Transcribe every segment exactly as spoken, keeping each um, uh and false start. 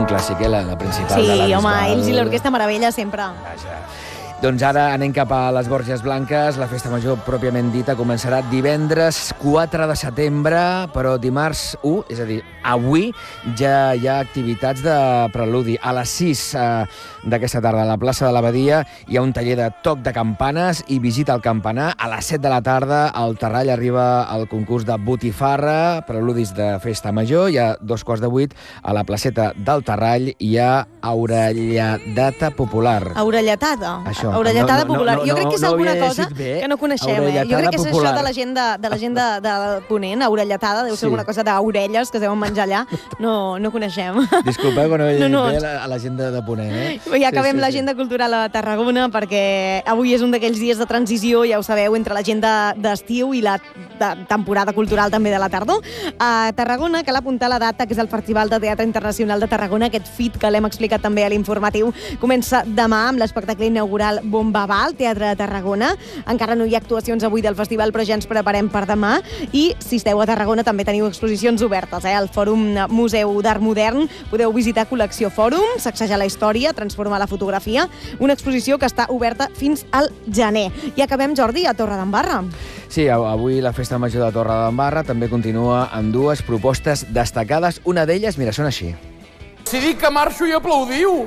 clàssic, eh, la, la principal Sí, de la home, Bisbal. ells i l'Orquestra Meravella sempre. Vaja. Doncs ara anem cap a les Borges Blanques. La festa major, pròpiament dita, començarà divendres quatre de setembre, però dimarts u, és a dir, avui, ja hi ha activitats de preludi. A les sis eh, d'aquesta tarda, a la plaça de l'Abadia, hi ha un taller de toc de campanes i visita al campanar. A les set de la tarda, al Terrall arriba el concurs de botifarra, preludis de festa major. Hi ha dos quarts de vuit, a la placeta del Terrall hi ha aurelladata popular. Aurelletada. Això. Aurelletada No, no, popular. no, jo crec que és no alguna havia cosa llegit bé. que no coneixem. Eh? Jo Aurelletada crec que és popular. això de la gent de, de, la gent de, de Ponent, aurelletada, deu ser Sí. alguna cosa d'orelles que es deuen menjar allà. No, no coneixem. Disculpeu que no he llegit No, no. bé a la gent de, de Ponent, eh? Ja acabem Sí, sí, l'agenda cultural a Tarragona perquè avui és un d'aquells dies de transició, ja ho sabeu, entre l'agenda d'estiu i la de temporada cultural també de la tardor. A Tarragona cal apuntar la data, que és el Festival de Teatre Internacional de Tarragona, aquest F I T que l'hem explicat també a l'informatiu. Comença demà amb l'espectacle inaugural Bombabà, al Teatre de Tarragona. Encara no hi ha actuacions avui del festival, però ja ens preparem per demà. I si esteu a Tarragona també teniu exposicions obertes, eh? Al Fòrum Museu d'Art Modern podeu visitar Col·lecció Fòrum, sacsejar la història, transformar la fotografia, una exposició que està oberta fins al gener. I acabem, Jordi, a Torredembarra. Sí, avui la Festa Major de Torredembarra també continua amb dues propostes destacades. Una d'elles, mira, són així. Si dic que marxo i aplaudiu!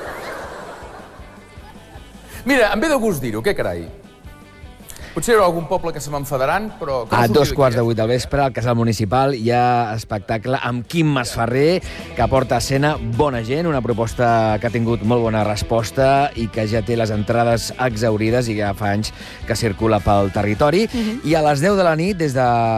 Mira, em ve de gust dir-ho, què carai? Potser hi haurà algun poble que se m'enfadaran, però... A dos quarts de vuit del vespre, al Casal Municipal, hi ha espectacle amb Quim Masferrer, que porta a escena Bona Gent, una proposta que ha tingut molt bona resposta i que ja té les entrades exaurides i ja fa anys que circula pel territori. Uh-huh. I a les deu de la nit, des de